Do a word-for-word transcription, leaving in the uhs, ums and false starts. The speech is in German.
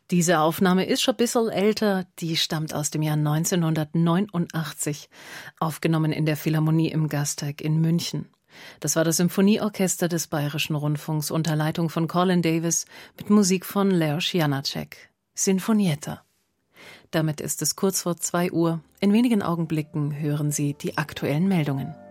Diese Aufnahme ist schon ein bisschen älter, die stammt aus dem Jahr neunzehnhundertneunundachtzig, aufgenommen in der Philharmonie im Gasteig in München. Das war das Symphonieorchester des Bayerischen Rundfunks unter Leitung von Colin Davis mit Musik von Leos Janáček. Sinfonietta. Damit ist es kurz vor zwei Uhr. In wenigen Augenblicken hören Sie die aktuellen Meldungen.